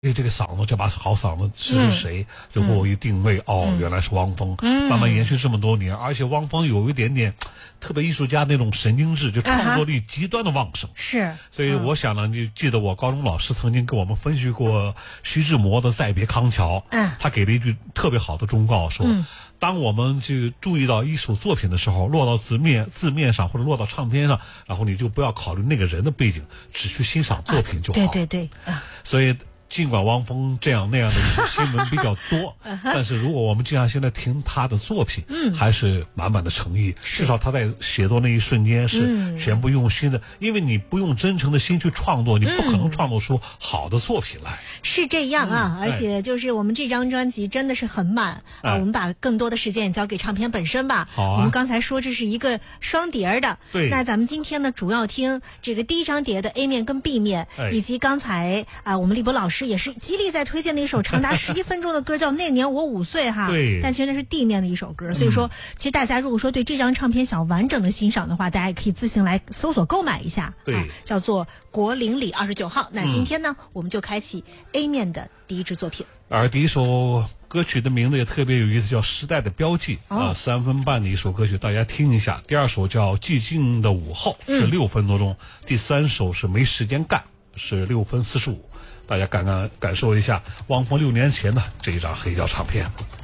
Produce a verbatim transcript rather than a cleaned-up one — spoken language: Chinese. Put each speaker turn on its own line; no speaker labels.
因为这个嗓子，这把好嗓子是谁？最后一定位，哦，原来是汪峰。慢慢延续这么多年，而且汪峰有一点点特别艺术家那种神经质，就创作力极端的旺盛。
是，
所以我想呢，就记得我高中老师曾经给我们分析过徐志摩的《再别康桥》，
嗯，
他给了一句特别好的忠告，说，当我们去注意到一首作品的时候，落到字面字面上或者落到唱片上，然后你就不要考虑那个人的背景，只去欣赏作品就好。
对对对，啊，
所以。尽管汪峰这样那样的一些新闻比较多，但是如果我们经常现在听他的作品，嗯，还是满满的诚意。至少他在写作那一瞬间是全部用心的，嗯、因为你不用真诚的心去创作，你不可能创作出好的作品来。
是这样啊，嗯、而且就是我们这张专辑真的是很满、哎、啊，我们把更多的时间也交给唱片本身吧。
好啊。
我们刚才说这是一个双碟的，
对。
那咱们今天呢，主要听这个第一张碟的 A 面跟 B 面，哎、以及刚才啊、呃，我们立博老师也是极力在推荐的一首长达十一分钟的歌，叫《那年我五岁》哈。
对。
但其实那是 D 面的一首歌，所以说，嗯、其实大家如果说对这张唱片想完整的欣赏的话，大家也可以自行来搜索购买一下。
对。
啊、叫做《国岭里二十九号》。那今天呢，嗯、我们就开启 A 面的第一支作品。
而第一首歌曲的名字也特别有意思，叫《时代的标记》啊、哦呃，三分半的一首歌曲，大家听一下。第二首叫《寂静的午后》，是六分多钟。嗯、第三首是《没时间干》，是六分四十五。大家感感感受一下汪峰六年前的这一张黑胶唱片。